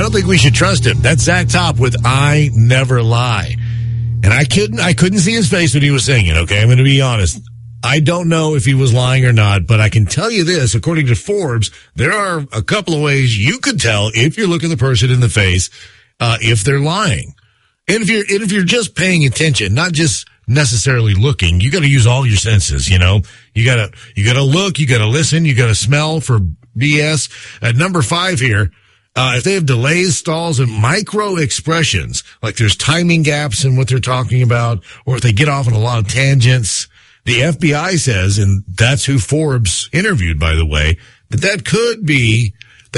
don't think we should trust him. That's Zach Top with I Never Lie. And I couldn't see his face when he was saying it, okay? I'm going to be honest. I don't know if he was lying or not, but I can tell you this, according to Forbes, there are a couple of ways you could tell if you're looking the person in the face, if they're lying. And if you're just paying attention, not just necessarily looking, you got to use all your senses, you know? You got to look, you got to listen, you got to smell for BS. At number 5 here, if they have delays, stalls, and micro expressions, like there's timing gaps in what they're talking about, or if they get off on a lot of tangents, the FBI says, and that's who Forbes interviewed, by the way, that could be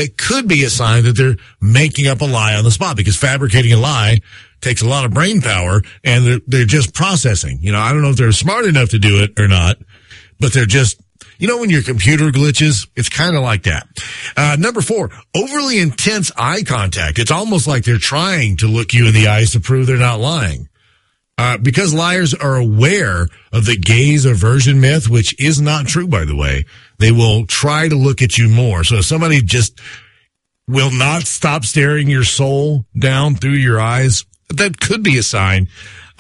a sign that they're making up a lie on the spot, because fabricating a lie takes a lot of brain power, and they're just processing. You know, I don't know if they're smart enough to do it or not, but they're just, you know, when your computer glitches, it's kind of like that. Number 4, overly intense eye contact. It's almost like they're trying to look you in the eyes to prove they're not lying. Because liars are aware of the gaze aversion myth, which is not true, by the way, they will try to look at you more. So if somebody just will not stop staring your soul down through your eyes, that could be a sign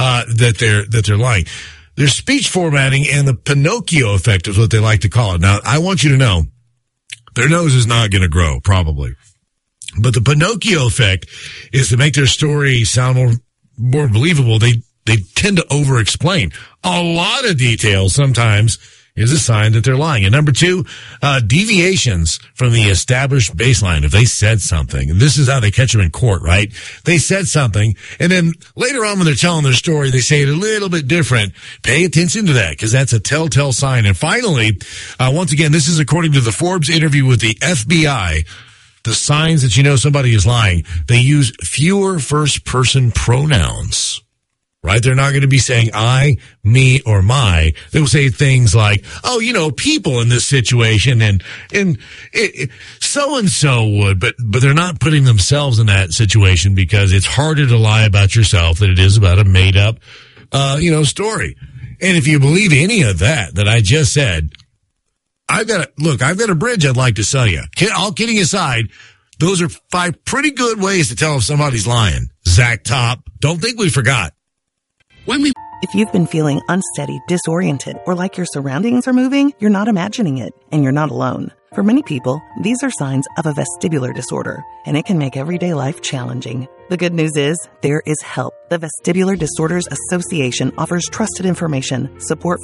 that they're lying. There's speech formatting and the Pinocchio effect is what they like to call it. Now, I want you to know their nose is not going to grow, probably. But the Pinocchio effect is to make their story sound more believable. They tend to over-explain. A lot of details sometimes is a sign that they're lying. And number 2, deviations from the established baseline. If they said something, and this is how they catch them in court, right? They said something, and then later on when they're telling their story, they say it a little bit different. Pay attention to that, because that's a telltale sign. And finally, once again, this is according to the Forbes interview with the FBI, the signs that you know somebody is lying. They use fewer first-person pronouns. Right? They're not going to be saying I, me, or my. They will say things like, oh, you know, people in this situation and so-and-so would, but they're not putting themselves in that situation, because it's harder to lie about yourself than it is about a made up, story. And if you believe any of that I just said, I've got a bridge I'd like to sell you. All kidding aside, those are 5 pretty good ways to tell if somebody's lying. Zach Top, don't think we forgot. If you've been feeling unsteady, disoriented, or like your surroundings are moving, you're not imagining it, and you're not alone. For many people, these are signs of a vestibular disorder, and it can make everyday life challenging. The good news is, there is help. The Vestibular Disorders Association offers trusted information, support